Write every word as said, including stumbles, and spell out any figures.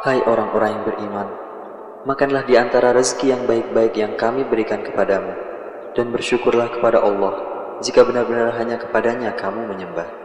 Hai orang-orang yang beriman, makanlah di antara rezeki yang baik-baik yang kami berikan kepadamu, dan bersyukurlah kepada Allah jika benar-benar hanya kepadanya kamu menyembah.